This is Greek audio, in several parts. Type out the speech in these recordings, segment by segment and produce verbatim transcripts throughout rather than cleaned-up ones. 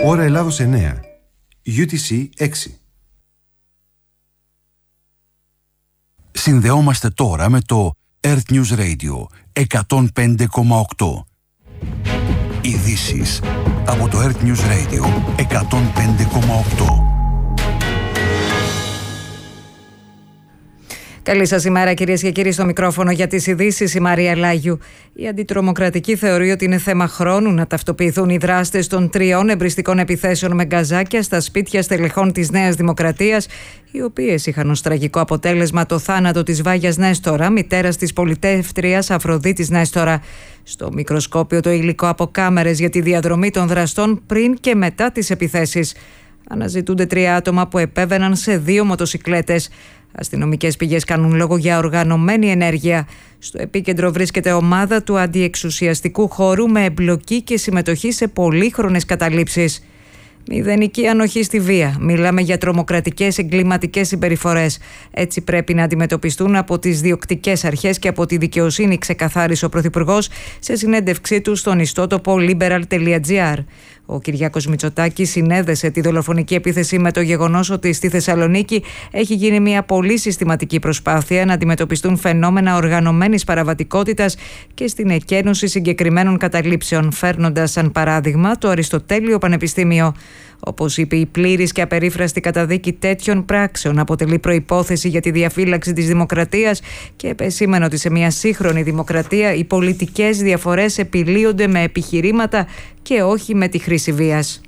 Ώρα Ελλάδος εννέα. γιου τι σι έξι. Συνδεόμαστε τώρα με το Earth News Radio εκατόν πέντε κόμμα οκτώ. Ειδήσεις από το Earth News Radio εκατόν πέντε κόμμα οκτώ. Καλή σας ημέρα, κυρίες και κύριοι, στο μικρόφωνο για τις ειδήσεις η Μαρία Λάγιου. Η αντιτρομοκρατική θεωρεί ότι είναι θέμα χρόνου να ταυτοποιηθούν οι δράστες των τριών εμπριστικών επιθέσεων με γκαζάκια στα σπίτια στελεχών της Νέας Δημοκρατίας, οι οποίες είχαν ως τραγικό αποτέλεσμα το θάνατο της Βάγιας Νέστορα, μητέρας της πολιτεύτριας Αφροδίτης Νέστορα. Στο μικροσκόπιο το υλικό από κάμερες για τη διαδρομή των δραστών πριν και μετά τις επιθέσεις. Αναζητούνται τρία άτομα που επέβαιναν σε δύο μοτοσικλέτες. Αστυνομικές πηγές κάνουν λόγο για οργανωμένη ενέργεια. Στο επίκεντρο βρίσκεται ομάδα του αντιεξουσιαστικού χώρου με εμπλοκή και συμμετοχή σε πολύχρονες καταλήψεις. Μηδενική ανοχή στη βία. Μιλάμε για τρομοκρατικές εγκληματικές συμπεριφορές. Έτσι πρέπει να αντιμετωπιστούν από τις διοκτικές αρχές και από τη δικαιοσύνη, ξεκαθάρισε ο Πρωθυπουργός σε συνέντευξή του στον ιστότοπο liberal τελεία gr. Ο Κυριάκος Μητσοτάκης συνέδεσε τη δολοφονική επίθεση με το γεγονός ότι στη Θεσσαλονίκη έχει γίνει μια πολύ συστηματική προσπάθεια να αντιμετωπιστούν φαινόμενα οργανωμένης παραβατικότητας και στην εκένωση συγκεκριμένων καταλήψεων, φέρνοντας σαν παράδειγμα το Αριστοτέλειο Πανεπιστήμιο. Όπως είπε, η πλήρης και απερίφραστη καταδίκη τέτοιων πράξεων αποτελεί προϋπόθεση για τη διαφύλαξη της δημοκρατίας και επεσήμενε ότι σε μια σύγχρονη δημοκρατία οι πολιτικές διαφορές επιλύονται με επιχειρήματα και όχι με τη χρήση βίας.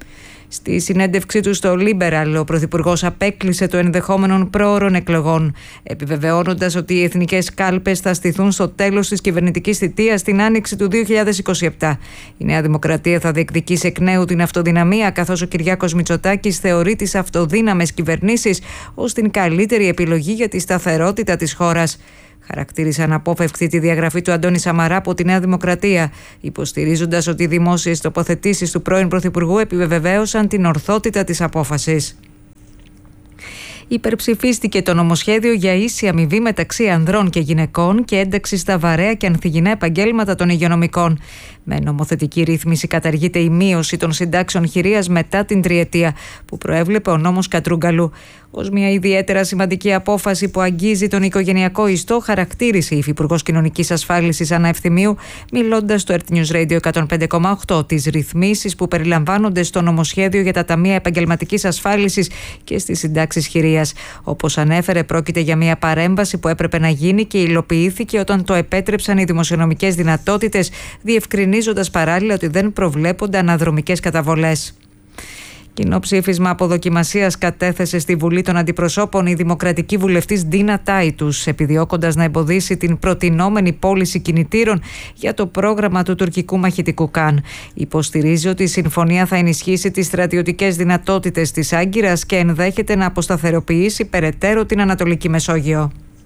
Στη συνέντευξή του στο Liberal, ο Πρωθυπουργός απέκλεισε το ενδεχόμενο πρόωρων εκλογών, επιβεβαιώνοντας ότι οι εθνικές κάλπες θα στηθούν στο τέλος της κυβερνητικής θητείας την άνοιξη του δύο χιλιάδες είκοσι επτά. Η Νέα Δημοκρατία θα διεκδικήσει εκ νέου την αυτοδυναμία, καθώς ο Κυριάκος Μητσοτάκης θεωρεί τις αυτοδύναμες κυβερνήσεις ως την καλύτερη επιλογή για τη σταθερότητα της χώρας. Χαρακτήρισε αναπόφευκτη τη διαγραφή του Αντώνη Σαμαρά από τη Νέα Δημοκρατία, υποστηρίζοντας ότι οι δημόσιες τοποθετήσεις του πρώην Πρωθυπουργού επιβεβαίωσαν την ορθότητα της απόφασης. Υπερψηφίστηκε το νομοσχέδιο για ίση αμοιβή μεταξύ ανδρών και γυναικών και ένταξη στα βαρέα και ανθυγιεινά επαγγέλματα των υγειονομικών. Με νομοθετική ρύθμιση καταργείται η μείωση των συντάξεων χειρίας μετά την τριετία που προέβλεπε ο νόμος Κατρούγκαλου. Ως μια ιδιαίτερα σημαντική απόφαση που αγγίζει τον οικογενειακό ιστό, χαρακτήρισε η Υφυπουργός Κοινωνικής Ασφάλισης Άννα Ευθυμίου, μιλώντας στο Earth News Radio εκατόν πέντε κόμμα οκτώ, τις ρυθμίσεις που περιλαμβάνονται στο νομοσχέδιο για τα ταμεία επαγγελματικής ασφάλισης και στις συντάξεις χειρίας. Όπως ανέφερε, πρόκειται για μια παρέμβαση που έπρεπε να γίνει και υλοποιήθηκε όταν το επέτρεψαν οι δημοσιονομικές δυνατότητες, διευκρινίζοντας παράλληλα ότι δεν προβλέπονται αναδρομικές καταβολές. Κοινό ψήφισμα αποδοκιμασίας κατέθεσε στη Βουλή των Αντιπροσώπων η δημοκρατική βουλευτής Ντίνα Τάιτους, επιδιώκοντας να εμποδίσει την προτινόμενη πώληση κινητήρων για το πρόγραμμα του τουρκικού μαχητικού Καν. Υποστηρίζει ότι η συμφωνία θα ενισχύσει τις στρατιωτικές δυνατότητες της Άγκυρας και ενδέχεται να αποσταθεροποιήσει περαιτέρω την Ανατολική Μεσόγειο.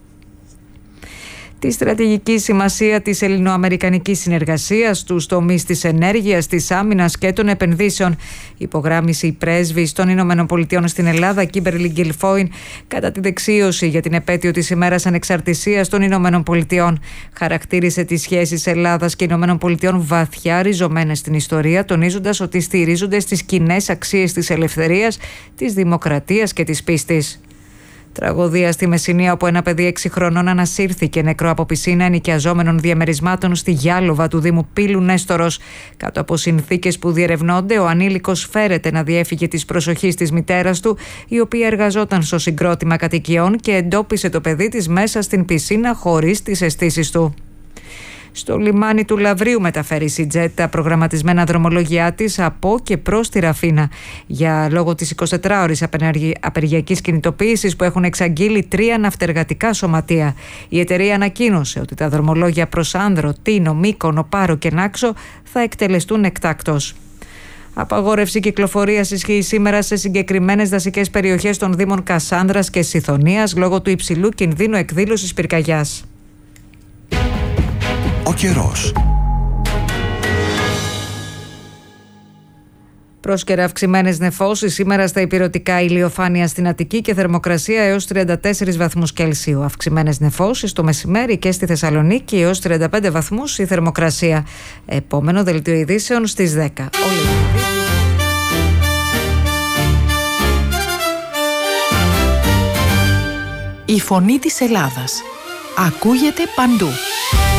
Τη στρατηγική σημασία της ελληνοαμερικανικής συνεργασίας, τους τομείς της ενέργειας, της άμυνας και των επενδύσεων, υπογράμμισε η πρέσβης των Ηνωμένων Πολιτειών στην Ελλάδα, Κίμπερλι Γκιλφόιν, κατά τη δεξίωση για την επέτειο της ημέρας ανεξαρτησίας των Ηνωμένων Πολιτειών. Χαρακτήρισε τις σχέσεις Ελλάδας και Ηνωμένων Πολιτειών βαθιά ριζωμένες στην ιστορία, τονίζοντας ότι στηρίζονται στις κοινές αξίες της ελευθερίας, της δημοκρατίας και της πίστης. Τραγωδία στη Μεσσηνία, όπου ένα παιδί έξι χρονών ανασύρθηκε νεκρό από πισίνα ενοικιαζόμενων διαμερισμάτων στη Γιάλοβα του Δήμου Πύλου Νέστορος. Κάτω από συνθήκες που διερευνώνται, ο ανήλικος φέρεται να διέφυγε της προσοχής της μητέρας του, η οποία εργαζόταν στο συγκρότημα κατοικιών και εντόπισε το παιδί της μέσα στην πισίνα χωρίς τις αισθήσεις του. Στο λιμάνι του Λαβρίου μεταφέρει η Σιτζέτ τα προγραμματισμένα δρομολόγια της από και προς τη Ραφίνα. Για λόγω της εικοσιτετράωρης απεργιακής κινητοποίησης που έχουν εξαγγείλει τρία ναυτεργατικά σωματεία. Η εταιρεία ανακοίνωσε ότι τα δρομολόγια προς Άνδρο, Τίνο, Μύκονο, Πάρο και Νάξο θα εκτελεστούν εκτάκτως. Απαγόρευση κυκλοφορίας ισχύει σήμερα σε συγκεκριμένες δασικές περιοχές των Δήμων Κασάνδρας και Σιθωνίας λόγω του υψηλού κινδύνου εκδήλωσης πυρκαγιάς. Ο καιρός. Πρόσκαιρα αυξημένες νεφώσεις σήμερα στα ηπειρωτικά, ηλιοφάνεια στην Αττική και θερμοκρασία έως τριάντα τέσσερις βαθμούς Κελσίου. Αυξημένες νεφώσεις το μεσημέρι και στη Θεσσαλονίκη έως τριάντα πέντε βαθμούς η θερμοκρασία. Επόμενο δελτίο ειδήσεων στις δέκα. Όλοι... Η φωνή της Ελλάδας ακούγεται παντού.